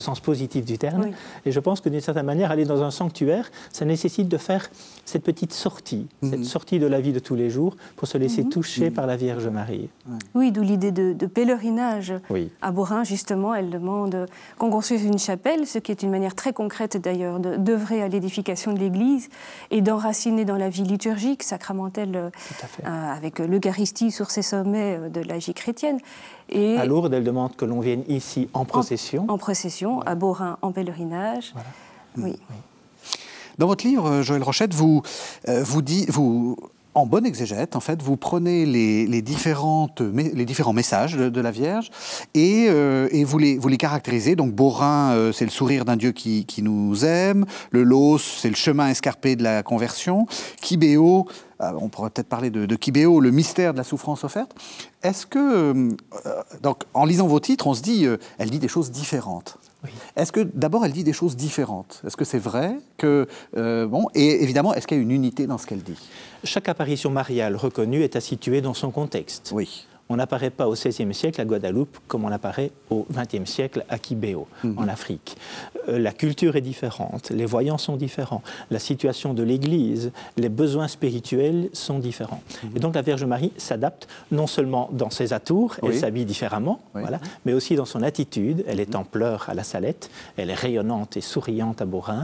sens positif du terme. Oui. Et je pense que d'une certaine manière, aller dans un sanctuaire, ça nécessite de faire cette petite sortie, cette sortie de la vie de tous les jours pour se laisser toucher par la Vierge Marie. Oui, d'où l'idée de pèlerinage. Oui. À Beaurain, justement, elle demande qu'on construise une chapelle, ce qui est une manière très concrète d'ailleurs d'œuvrer à l'édification de l'Église et d'enraciner dans la vie liturgique, sacramentelle, avec l'Eucharistie sur ses sommets de la vie chrétienne. Et à Lourdes, elle demande que l'on vienne ici en procession. En procession, voilà. À Beaurain en pèlerinage. Voilà. Oui. Dans votre livre, Joëlle Rochette, vous en bonne exégète, en fait, vous prenez les différents messages de la Vierge et vous les caractérisez. Donc, Beaurain, c'est le sourire d'un Dieu qui nous aime. Le Los, c'est le chemin escarpé de la conversion. Kibéo, on pourrait peut-être parler de Kibéo, le mystère de la souffrance offerte. Est-ce que, donc, en lisant vos titres, on se dit, elle dit des choses différentes. Oui. Est-ce que, d'abord, elle dit des choses différentes? Est-ce que c'est vrai que... et évidemment, est-ce qu'il y a une unité dans ce qu'elle dit? Chaque apparition mariale reconnue est à situer dans son contexte. Oui. On n'apparaît pas au XVIe siècle à Guadeloupe comme on apparaît au XXe siècle à Kibéo, en Afrique. La culture est différente, les voyants sont différents, la situation de l'Église, les besoins spirituels sont différents. Et donc la Vierge Marie s'adapte non seulement dans ses atours, elle s'habille différemment, voilà, mais aussi dans son attitude. Elle est en pleurs à la Salette, elle est rayonnante et souriante à Beaurain.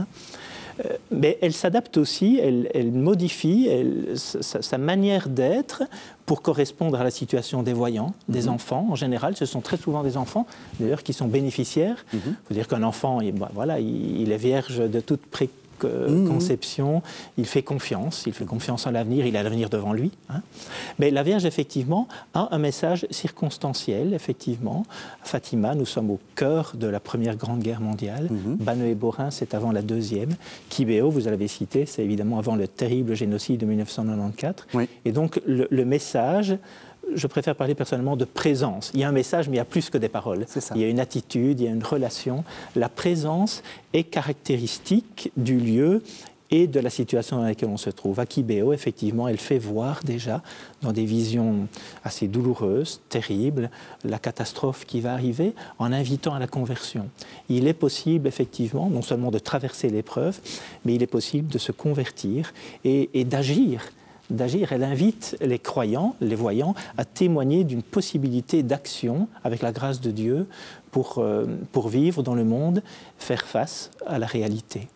Mais elle s'adapte aussi, elle modifie sa manière d'être pour correspondre à la situation des voyants, des enfants. En général, ce sont très souvent des enfants, d'ailleurs, qui sont bénéficiaires. Il faut dire qu'un enfant, il est vierge de toute conception, il fait confiance en l'avenir, il a l'avenir devant lui. Hein. Mais la Vierge, effectivement, a un message circonstanciel, effectivement. Fatima, nous sommes au cœur de la Première Grande Guerre mondiale. Banneux-et-Beaurain, c'est avant la Deuxième. Kibéo, vous l'avez cité, c'est évidemment avant le terrible génocide de 1994. Oui. Et donc, le message... Je préfère parler personnellement de présence. Il y a un message, mais il y a plus que des paroles. Il y a une attitude, il y a une relation. La présence est caractéristique du lieu et de la situation dans laquelle on se trouve. À Kibéo, effectivement, elle fait voir déjà, dans des visions assez douloureuses, terribles, la catastrophe qui va arriver, en invitant à la conversion. Il est possible, effectivement, non seulement de traverser l'épreuve, mais il est possible de se convertir et d'agir. Elle invite les croyants, les voyants, à témoigner d'une possibilité d'action avec la grâce de Dieu pour vivre dans le monde, faire face à la réalité.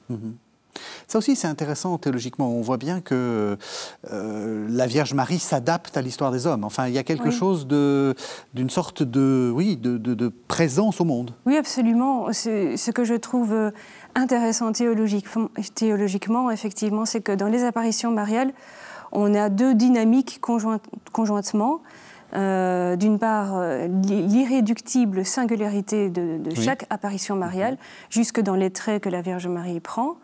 Ça aussi, c'est intéressant théologiquement. On voit bien que la Vierge Marie s'adapte à l'histoire des hommes. Enfin, il y a quelque chose d'une sorte de présence au monde. Oui, absolument. Ce que je trouve intéressant théologiquement, effectivement, c'est que dans les apparitions mariales, on a deux dynamiques conjointement. D'une part, l'irréductible singularité de chaque apparition mariale, jusque dans les traits que la Vierge Marie prend,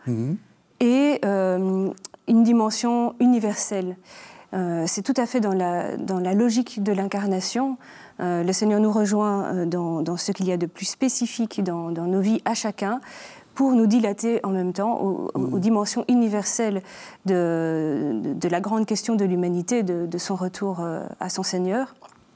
et une dimension universelle. C'est tout à fait dans la logique de l'incarnation. Le Seigneur nous rejoint dans ce qu'il y a de plus spécifique dans nos vies à chacun, pour nous dilater en même temps aux dimensions universelles de la grande question de l'humanité, de son retour à son Seigneur.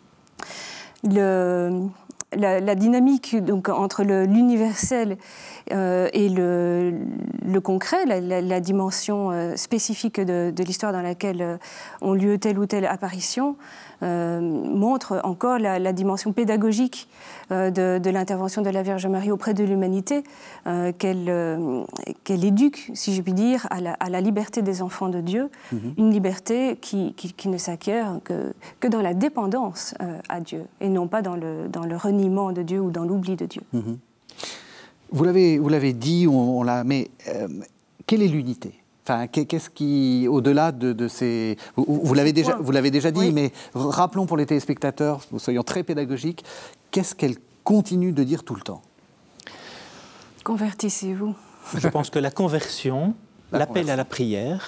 La dynamique donc, entre l'universel et le concret, la dimension spécifique de l'histoire dans laquelle ont lieu telle ou telle apparition, montre encore la dimension pédagogique de l'intervention de la Vierge Marie auprès de l'humanité, qu'elle éduque, si je puis dire, à la liberté des enfants de Dieu, une liberté qui ne s'acquiert que dans la dépendance à Dieu, et non pas dans le reniement de Dieu ou dans l'oubli de Dieu. Vous l'avez dit, mais quelle est l'unité ? Enfin, qu'est-ce qui, au-delà de ces... Vous l'avez déjà dit, mais rappelons pour les téléspectateurs, soyons très pédagogiques, qu'est-ce qu'elle continue de dire tout le temps ? Convertissez-vous. Je pense que la conversion, l'appel à la prière,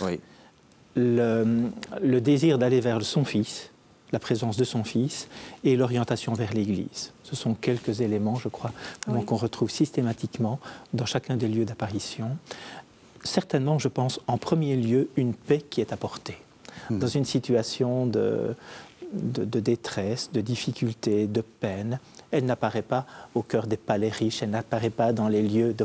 le désir d'aller vers son Fils, la présence de son Fils et l'orientation vers l'Église. Ce sont quelques éléments, je crois, qu'on retrouve systématiquement dans chacun des lieux d'apparition. Certainement, je pense, en premier lieu, une paix qui est apportée. Dans une situation de détresse, de difficulté, de peine, elle n'apparaît pas au cœur des palais riches, elle n'apparaît pas dans les lieux de